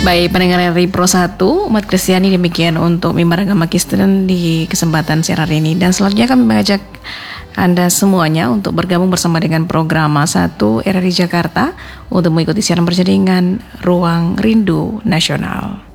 Baik, pendengar RRI Pro 1, umat Kristiani, demikian untuk mimbar agama Kristen di kesempatan siaran hari ini. Dan selanjutnya kami mengajak Anda semuanya untuk bergabung bersama dengan program 1 RRI Jakarta untuk mengikuti siaran berjaringan Ruang Rindu Nasional.